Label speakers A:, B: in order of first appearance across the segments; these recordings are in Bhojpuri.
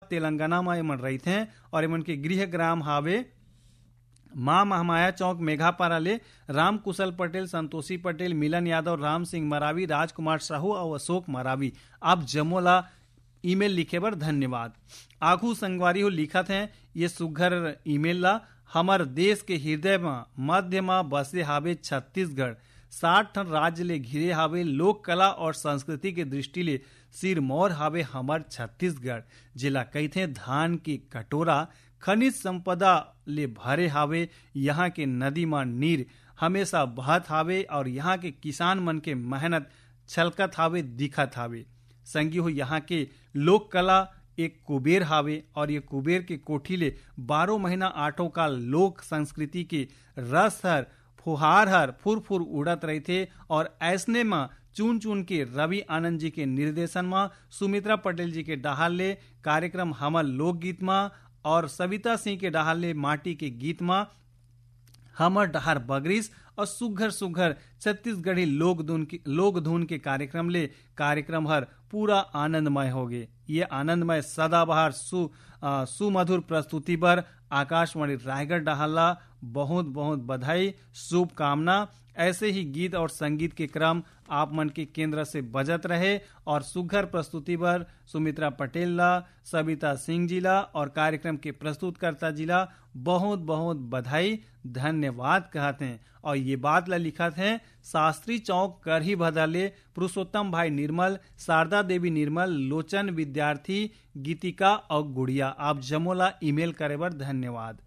A: तेलंगाना में एमन रही थे और एमन के गृह ग्राम हावे मां महामाया चौक मेघापारा ले राम कुशल पटेल, संतोषी पटेल, मिलन यादव, राम सिंह मरावी, राजकुमार साहू और अशोक मरावी। आप जमोला ईमेल लिखे बर धन्यवाद। आखू संगवारी हो लिखत हैं ये सुघर ईमेल ला हमर देश के हृदय में मध्य में बसे हावे छत्तीसगढ़ 60 ठन राज्य ले घिरे हावे। लोक कला और संस्कृति के दृष्टि ले सिरमौर हावे हमर छत्तीसगढ़। जिला कहते धान की कटोरा खनिज संपदा ले भरे हावे। यहाँ के नदी में नीर हमेशा बहत हावे और यहाँ के किसान मन के मेहनत छलकत हावे दिखत हावे। संगी हो यहाँ के लोक कला एक कुबेर हावे और ये कुबेर के कोठी ले 12 महीना 8 का लोक संस्कृति के रस हर फुहार हर फुर फुर उड़त रही थे। और ऐसने में चुन चुन के रवि आनंद जी के निर्देशन में, सुमित्रा पटेल जी के डाहल ले कार्यक्रम हमर लोकगीत में और सविता सिंह के डाहल ले माटी के गीत में हमर डहार बगरीस और सुघर सुघर छत्तीसगढ़ी लोक धुन के कार्यक्रम हर पूरा आनंदमय हो गए। ये आनंदमय सदाबहार सुमधुर प्रस्तुति पर आकाशवाणी रायगढ़ डाहला बहुत बहुत बधाई, शुभकामना। ऐसे ही गीत और संगीत के क्रम आप मन के केंद्र से बजत रहे और सुघर प्रस्तुति पर सुमित्रा पटेल ला, सविता सिंह जी ला और कार्यक्रम के प्रस्तुतकर्ता जी ला बहुत बहुत बधाई, धन्यवाद कहते हैं। और ये बात ला लिखत हैं शास्त्री चौक करही भदले पुरुषोत्तम भाई निर्मल, शारदा देवी निर्मल, लोचन विद्यार्थी, गीतिका और गुड़िया। आप जमोला ईमेल करे बर धन्यवाद।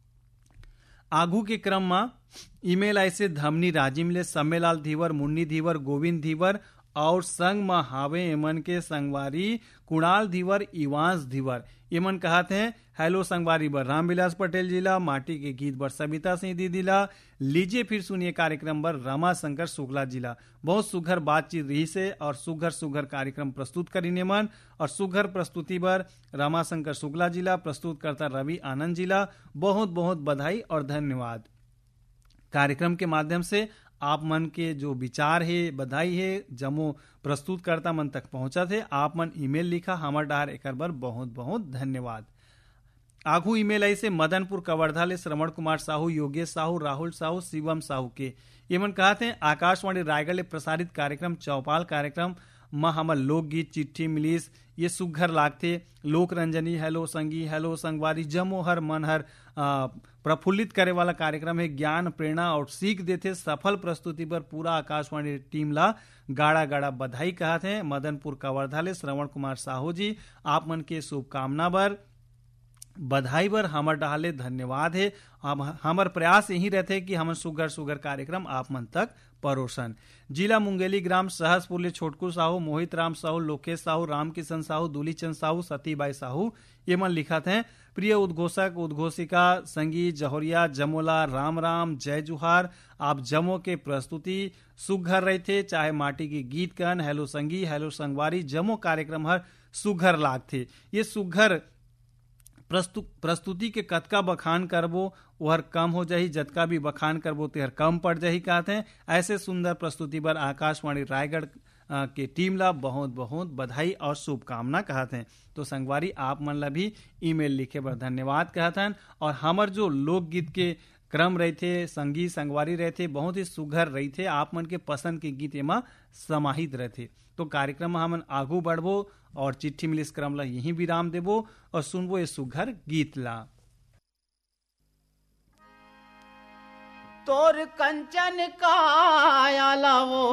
A: आगू के क्रम में ईमेल ऐसे धमनी राजिम ले सम्मेलाल धीवर, मुन्नी धीवर, गोविंद धीवर और संग में हावे एमन के संगवारी कुणाल धीवर, इवांस धीवर। एमन कहते हैं हेलो संगवारी बर रामविलास पटेल जिला, माटी के गीत बर सविता सिंह दीदी ला, लीजिए फिर सुनिए कार्यक्रम बर रमा शंकर शुक्ला जिला। बहुत सुघर बातचीत रही से और सुघर सुघर कार्यक्रम प्रस्तुत करीने मन और सुघर प्रस्तुति बर रमा शंकर शुक्ला जिला, प्रस्तुतकर्ता रवि आनंद जिला बहुत बहुत बधाई और धन्यवाद। कार्यक्रम के माध्यम से आप मन के जो विचार है, बधाई है, जमो प्रस्तुतकर्ता मन तक पहुंचा थे। आप मन ईमेल लिखा हमर डार एकर बर बहुत बहुत धन्यवाद। आगू ईमेल ऐसे मदनपुर कवर्धा ले श्रवण कुमार साहू, योगेश साहू, राहुल साहू, शिवम साहू के। ये मन कहते हैं आकाशवाणी रायगढ़ ले प्रसारित कार्यक्रम चौपाल कार्यक्रम मां हमर लोकगीत चिट्ठी मिलिस ये सुघर लागथे। लोक रंजनी, हेलो संगी, हेलो संगवारी, जमो हर मन हर प्रफुल्लित करे वाला कार्यक्रम है। ज्ञान, प्रेरणा और सीख देते। सफल प्रस्तुति पर पूरा आकाशवाणी टीम ला गाड़ा गाड़ा बधाई कहते हैं। मदनपुर कवर्धा ले श्रवण कुमार साहू जी, आप मन के शुभकामना बर बधाई बर हमर डाले धन्यवाद है। हमर प्रयास यही रहते कि हम सुगर सुगर कार्यक्रम आप मन तक परोसन। जिला मुंगेली ग्राम सहसपुर ले छोटकू साहू, मोहित राम साहू, लोकेश साहू, रामकिशन साहू, दूलीचंद साहू, सतीबाई साहू ये मन लिखत हैं प्रिय उद्घोषक उद्घोषिका संगी जहोरिया जमोला राम राम जय जुहार। आप जमो के प्रस्तुति सुघर रहे थे, चाहे माटी की गीत कन, हेलो संगी, हेलो संगवारी, जमो कार्यक्रम हर सुघर लाग थे। ये सुघर प्रस्तुति के कतका बखान करबो वहर कम हो जाही, जतका भी बखान करबो तेहर कम पड़ जाही कहते हैं। ऐसे सुंदर प्रस्तुति पर आकाशवाणी रायगढ़ के टीम ला बहुत बहुत बधाई और शुभकामना कहते हैं। तो संगवारी आप मन ला भी ईमेल लिखे बर धन्यवाद कहते हैं। और हमर जो लोकगीत के क्रम रहे थे, संगी संगवारी रहे थे, बहुत ही सुघर रही थे। आप मन के पसंद के गीत एमा समाहित रहे थे। तो कार्यक्रम में हमन आगू बढ़बो और चिट्ठी मिलिस क्रम ला यही विराम देबो और सुनबो ये सुघर गीत ला।
B: तोर कंचन काया लावो